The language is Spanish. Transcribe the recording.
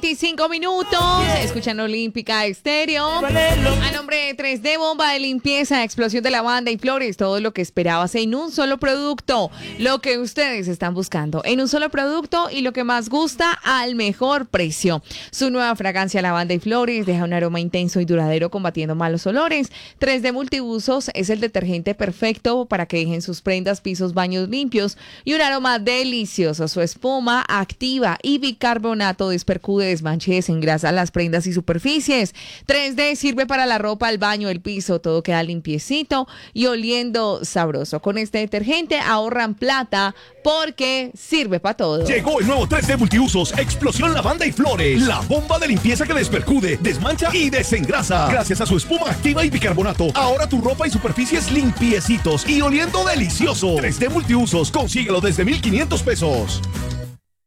8:25. Escuchan Olímpica Estéreo. A nombre de 3D, bomba de limpieza, explosión de lavanda y flores. Todo lo que esperabas en un solo producto. Lo que ustedes están buscando en un solo producto y lo que más gusta al mejor precio. Su nueva fragancia lavanda y flores deja un aroma intenso y duradero combatiendo malos olores. 3D Multiusos es el detergente perfecto para que dejen sus prendas, pisos, baños limpios y un aroma delicioso. Su espuma activa y bicarbonato despercude, desmanche, desengrasa las prendas y superficies. 3D sirve para la ropa, el baño, el piso, todo queda limpiecito y oliendo sabroso. Con este detergente ahorran plata porque sirve para todo. Llegó el nuevo 3D Multiusos, explosión lavanda y flores. La bomba de limpieza que despercude, desmancha y desengrasa. Gracias a su espuma activa y bicarbonato, ahora tu ropa y superficies limpiecitos y oliendo delicioso. 3D Multiusos, consíguelo desde 1,500 pesos.